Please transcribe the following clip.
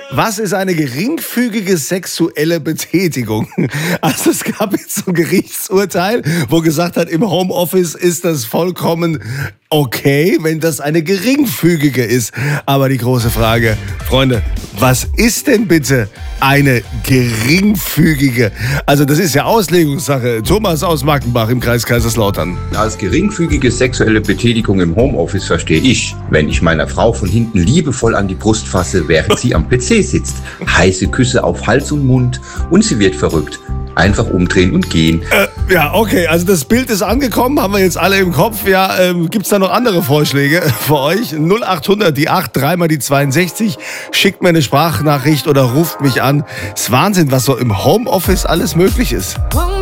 Was ist eine geringfügige sexuelle Betätigung? Also es gab jetzt so ein Gerichtsurteil, wo gesagt hat, im Homeoffice ist das vollkommen okay, wenn das eine geringfügige ist. Aber die große Frage, Freunde, was ist denn bitte eine geringfügige? Also das ist ja Auslegungssache. Thomas aus Mackenbach im Kreis Kaiserslautern. Als geringfügige sexuelle Betätigung im Homeoffice verstehe ich, wenn ich meiner Frau von hinten liebevoll an die Brust fasse, während sie am PC sitzt. Heiße Küsse auf Hals und Mund und sie wird verrückt. Einfach umdrehen und gehen. Ja, okay, also das Bild ist angekommen, haben wir jetzt alle im Kopf. Ja, gibt's da noch andere Vorschläge für euch? 0800 die 8, dreimal die 62. Schickt mir eine Sprachnachricht oder ruft mich an. Es ist Wahnsinn, was so im Homeoffice alles möglich ist.